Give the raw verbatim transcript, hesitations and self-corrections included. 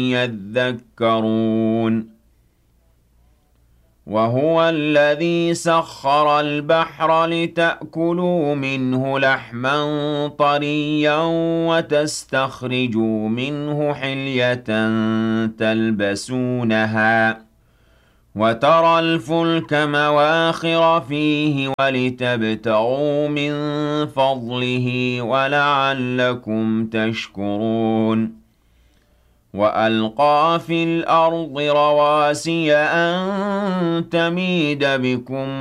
يذكرون وهو الذي سخر البحر لتأكلوا منه لحما طريا وتستخرجوا منه حلية تلبسونها وترى الفلك مواخر فيه ولتبتغوا من فضله ولعلكم تشكرون وألقى في الأرض رواسي أن تميد بكم